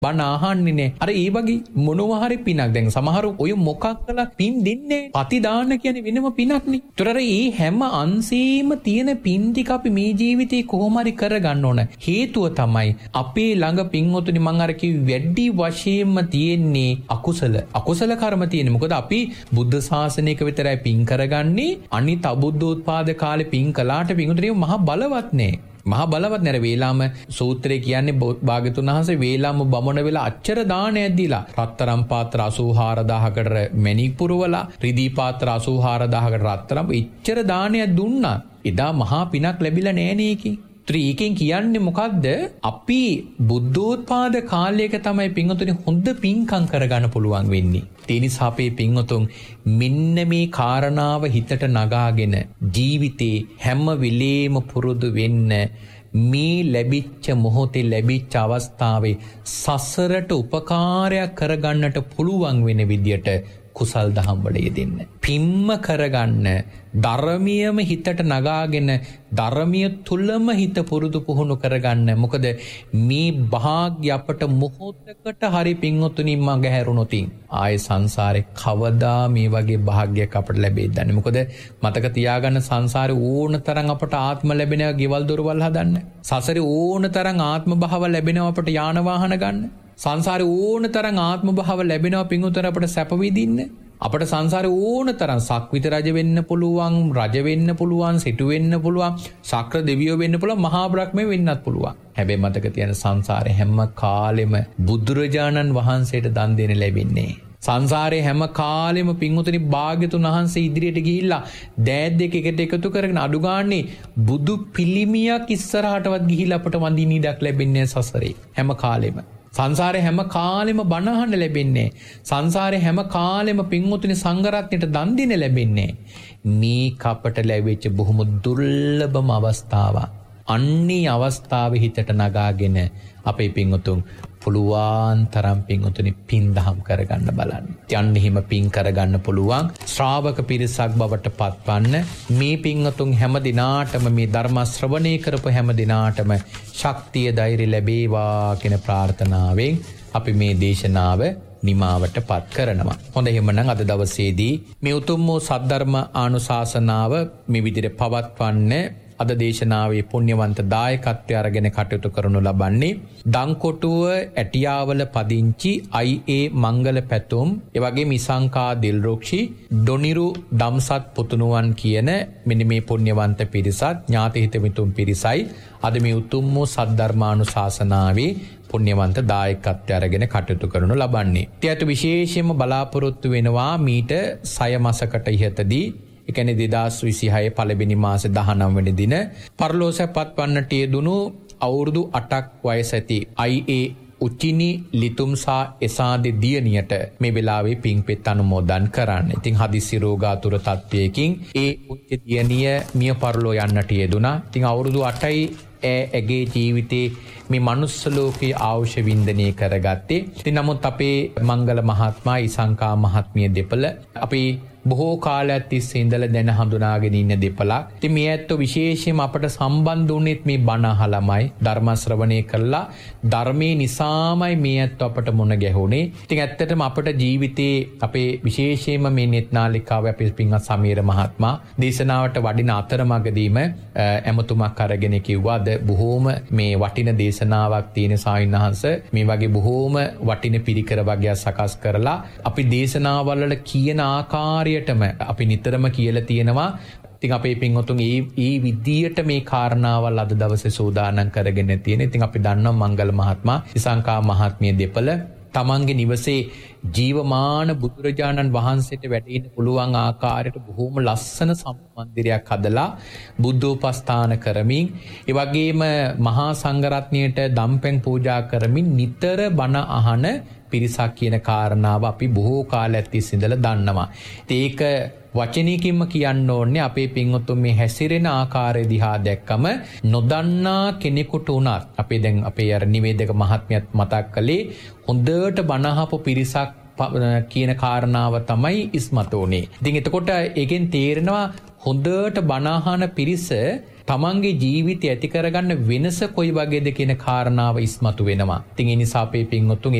බණ අහන්නේ නෑ. අර ඒ වගේ මොනවා හරි පිනක් දැන් සමහර ඔය මොකක් කළා පින් දෙන්නේ පති දාන්න කියන්නේ වෙනම පිනක්නේ. ඒතර ඒ හැම අංශේම තියෙන පින් ටික අපි මේ ජීවිතේ කොහොම හරි කරගන්න ඕන. හේතුව තමයි අපේ ළඟ පින්වතුනි මම අර කිව්ව වැඩි වශයෙන්ම තියෙන්නේ අකුසල කර්ම තියෙන්නේ. මොකද අපි බුද්ධ ශාසනයක විතරයි පින් කරගන්නේ. අනිත් අබුද්ධෝත්පාද කාලේ පින් කළාට පින්වතුනි මහා බලවත් නෑ. මහා බලවත් නේද වේලාම සූත්‍රය කියන්නේ භාග්‍යතුන් වහන්සේ වේලාම බමුණ වෙලා අච්චර දානයක් දීලා රත්තරන් පාත්‍ර 84000කට මැණික් පුරවලා රිදී පාත්‍ර 84000කට රත්තරන් ඉච්චර දානයක් දුන්නා. එදා මහා පිනක් ලැබිලා නෑනේ ඒකේ. ත්‍රිකෙන් කියන්නේ මොකද්ද? අපි බුද්ධෝත්පාද කාලයක තමයි පින්වතුනි හොඳ පින්කම් කරගන්න පුළුවන් වෙන්නේ. ඒ නිසා අපේ පින්වතුන් මෙන්න මේ කාරණාව හිතට නගාගෙන ජීවිතේ හැම වෙලේම පුරුදු වෙන්න මේ ලැබිච්ච මොහොතේ ලැබිච්ච අවස්ථාවේ සසරට උපකාරයක් කරගන්නට පුළුවන් වෙන විදියට කුසල් දහම් වල යෙදෙන්න. පිම්ම කරගන්න ධර්මියම හිතට නගාගෙන ධර්මිය තුලම හිත පුරුදු පුහුණු කරගන්න. මොකද මේ භාග්‍ය අපට මොහොතකට හරි පින්වතුනි මඟ හැරුණොත් ආයේ සංසාරේ කවදා මේ වගේ භාග්‍යයක් අපට ලැබෙයිද දන්නේ. මොකද මතක තියාගන්න සංසාරේ ඕන තරම් අපට ආත්ම ලැබෙනවා ගෙවල් දොරවල් හදන්න. සසරේ ඕන තරම් ආත්ම භාව ලැබෙනවා අපට යාන වාහන ගන්න. සංසාරේ ඕන තරම් ආත්ම භාව ලැබෙනවා පින්වතුන් අපට සැප විඳින්න. අපට සංසාරේ ඕන තරම් සක්විත රජ වෙන්න පුළුවන්, රජ වෙන්න පුළුවන්, සිටු වෙන්න පුළුවන්, ශක්‍ර දෙවියෝ වෙන්න පුළුවන්, මහා බ්‍රහ්මයෝ වෙන්නත් පුළුවන්. හැබැයි මතක තියාගන්න සංසාරේ හැම කාලෙම බුදුරජාණන් වහන්සේට දන් දෙන්න ලැබෙන්නේ. සංසාරේ හැම කාලෙම පින්වතුනි භාග්‍යතුන් වහන්සේ ඉදිරියට ගිහිල්ලා දෑත් දෙක එකට එකතු කරගෙන අඩු ගානේ බුදු පිළිමියක් ඉස්සරහටවත් ගිහිල්ලා අපට වඳින්න ඉඩක් ලැබෙන්නේ සසරේ හැම කාලෙම. සංසාරේ හැම කාලෙම බණ අහන්න ලැබෙන්නේ. සංසාරේ හැම කාලෙම පින්වතුනි සංඝරත්නයට දන් දෙන්න ලැබෙන්නේ. මේ කපට ලැබෙච්ච බොහොම දුර්ලභම අවස්ථාවක්. අන්නේ අවස්ථාවේ හිතට නගාගෙන අපේ පින්වතුන් පුළුවන් තරම් පින්වතුනි පින් දහම් කරගන්න බලන්න. යන්න හිම පින් කරගන්න පුළුවන් ශ්‍රාවක පිරිසක් බවට පත්වන්න. මේ පින්වතුන් හැම දිනාටම මේ ධර්ම ශ්‍රවණය කරපු හැම දිනාටම ශක්තිය ධෛර්ය ලැබේවා කියන ප්‍රාර්ථනාවෙන් අපි මේ දේශනාව නිමාවට පත් කරනවා. හොඳ එහෙමනම් අද දවසේදී මේ උතුම් වූ සද්ධර්ම ආනුශාසනාව මේ විදිහට පවත්වන්න අද දේශනාවේ පුණ්‍යවන්ත දායකත්වය අරගෙන කටයුතු කරනු ලබන්නේ දංකොටුව ඇටියාවල පදිංචි I.A. මංගල පැතුම් එවැගේ මිසංකා දිල්රුක්ෂි ඩොනිරු දම්සත් පුතුණුවන් කියන මෙන්න මේ පුණ්‍යවන්ත පිරිසත් ඥාති හිත මිතුම් පිරිසයි අද මේ උතුම් වූ සද්ධර්මානුශාසනාවේ පුණ්‍යවන්ත දායකත්වය අරගෙන කටයුතු කරනු ලබන්නේ. ඊට විශේෂයෙන්ම බලාපොරොත්තු වෙනවා මීට 6 මාසකට ඉහතදී එකනේ 2026 පළවෙනි මාසේ 19 වෙනි දින පරලෝසපත් වන්නට යෙදුණු අවුරුදු 8ක් වයස ඇති I.A. උචිනි ලිතුම්සා එසාදේ දියණියට මේ වෙලාවේ පින්පෙත් අනුමෝදන් කරන්න. ඉතින් හදිසි රෝගාතුර තත්වයකින් ඒ උච්ච දියණිය මිය පරලෝ යන්නට යෙදුණා. ඉතින් අවුරුදු 8යි ඇගේ ජීවිතේ මේ මනුස්ස ලෝකයේ ආවුෂ වින්දනය කරගත්තේ. ඉතින් නමුත් අපේ මංගල මහත්මයා ඉසංකා මහත්මිය දෙපළ අපි බොහෝ කාලයක් තිස්සේ ඉඳලා දැන හඳුනාගෙන ඉන්න දෙපළක්. ඉතින් මේ ඇත්තෝ විශේෂයෙන්ම අපට සම්බන්ධ වුණෙත් මේ බණ අහලමයි ධර්ම ශ්‍රවණය කළා. ධර්මයේ නිසාමයි මේ ඇත්තෝ අපට මුණ ගැහුනේ. ඉතින් ඇත්තටම අපට ජීවිතේ අපේ විශේෂයෙන්ම මේ net නාලිකාවේ අපේ පින්වත් සමීර මහත්මයා දේශනාවට වඩින අතරමඟදීම ඇමතුමක් අරගෙන කිව්වා අද බොහෝම මේ වටින දේශනාවක් තියෙන සාවින්හංශ මේ වගේ බොහෝම වටින පිරිකර වර්ගයක් සකස් කරලා අපි දේශනාවල් වල කියන ආකාරයටම අපි නිතරම කියලා තියෙනවා. ඉතින් අපේ පින්වතුන් ඒ විදියට මේ කාරණාවල් අද දවසේ සූදානම් කරගෙන තියෙන. ඉතින් අපි දන්නවා මංගල මහත්මයා ඉසංකා මහත්මිය දෙපළ තමන්ගේ නිවසේ ජීවමාන බුදුරජාණන් වහන්සේට වැඩෙන්න පුළුවන් ආකාරයට බොහොම ලස්සන සම්මන්දිරයක් හදලා බුද්ධෝපස්ථාන කරමින් ඒ වගේම මහා සංඝරත්නයට දම්පැන් පූජා කරමින් නිතර බණ අහන පිරිසක් කියන කාරණාව අපි බොහෝ කාලයක් තිස්සේ ඉඳලා දන්නවා. ඒක වචනයකින්ම කියන්න ඕනේ අපේ පින්වතුන් මේ හැසිරෙන ආකාරය දිහා දැක්කම නොදන්නා කෙනෙකුට උනත් අපේ දැන් අපේ අර නිවේදක මහත්මියත් මතක් කළේ හොඳට බණ අහපු පිරිසක් කියන කාරණාව තමයි ඉස්මතු වුනේ. ඉතින් එතකොට ඒකෙන් තේරෙනවා හොඳට බණ අහන පිරිස තමන්ගේ ජීවිතය ඇති කරගන්න වෙනස කොයි වගේද කියන කාරණාව ඉස්මතු වෙනවා. ඉතින් ඒ නිසා අපේ පින්වත්තුන්